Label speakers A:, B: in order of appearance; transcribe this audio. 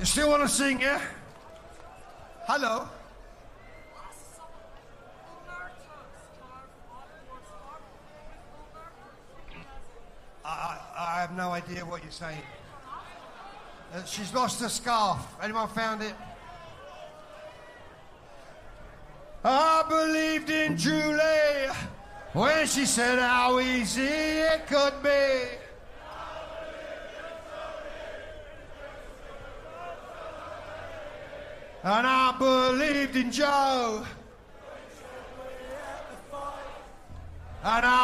A: You still want to sing, yeah? Hello? I have no idea what you're saying. She's lost her scarf. Anyone found it? I believed in Julie when she said how easy it could be. And I believed in Joe. And I